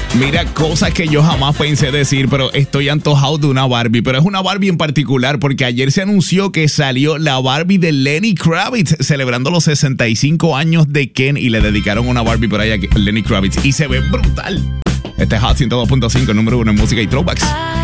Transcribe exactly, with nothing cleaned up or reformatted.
Mira, cosas que yo jamás pensé decir, pero estoy antojado de una Barbie. Pero es una Barbie en particular porque ayer se anunció que salió la Barbie de Lenny Kravitz celebrando los sesenta y cinco años de Ken y le dedicaron una Barbie por ahí a Lenny Kravitz y se ve brutal. Este es Hot ciento dos punto cinco, número uno en música y throwbacks.